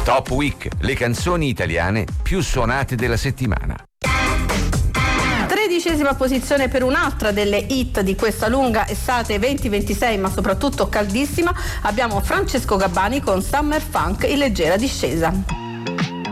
Top Week, le canzoni italiane più suonate della settimana. 13ª posizione per un'altra delle hit di questa lunga estate 2026, ma soprattutto caldissima, abbiamo Francesco Gabbani con Summer Funk in leggera discesa.